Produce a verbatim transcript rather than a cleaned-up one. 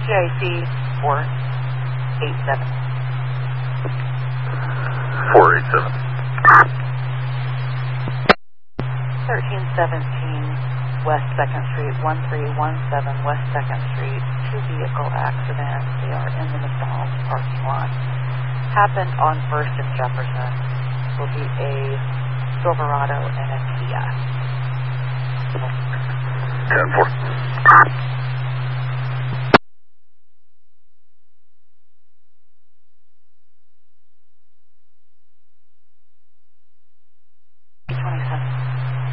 C I C four eight seven. four eight seven. thirteen seventeen West second Street, one three one seven West second Street, two vehicle accident. They are in the McDonald's parking lot. Happened on First and Jefferson. Will be a Silverado and a Kia. ten four.